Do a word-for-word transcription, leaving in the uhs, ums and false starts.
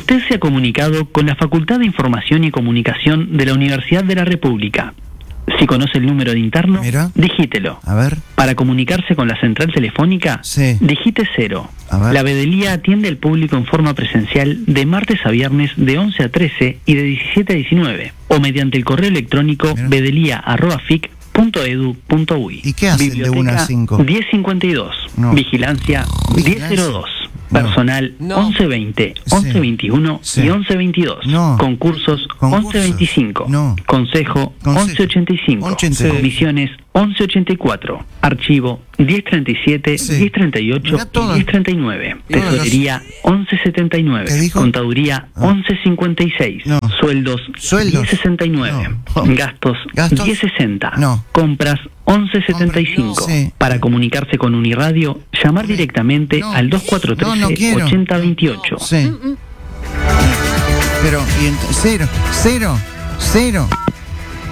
Usted se ha comunicado con la Facultad de Información y Comunicación de la Universidad de la República. Si conoce el número de interno, Mira. digítelo. A ver. Para comunicarse con la central telefónica, Sí. digite cero. A ver. La vedelía atiende al público en forma presencial de martes a viernes de once a trece y de diecisiete a diecinueve, o mediante el correo electrónico Mira. vedelía arroba fic punto edu punto uy. ¿Y qué hacen de una a cinco? diez cincuenta y dos. No. Vigilancia, Vigilancia. diez cero dos. No. Personal No. once veinte, Sí. once veintiuno Sí. y once veintidós. No. Concursos, Concursos. once veinticinco. No. Consejo, Consejo. once ochenta y cinco. once ochenta y cinco. Comisiones, once ochenta y cuatro. Archivo, diez treinta y siete, Sí. diez treinta y ocho Mirá todo. y diez treinta y nueve. Todos los- Tesorería, once setenta y nueve. ¿Qué dijo? Contaduría, Ah. once cincuenta y seis. No. Sueldos, Sueldos. diez sesenta y nueve. No. Gastos, Gastos. diez sesenta. No. Compras, once setenta y cinco. No. Sí. Para comunicarse con Uniradio, llamar directamente No. al dos cuatro No, no uno tres, quiero. ochenta veintiocho. Sí. Pero, y ent- cero, cero, cero.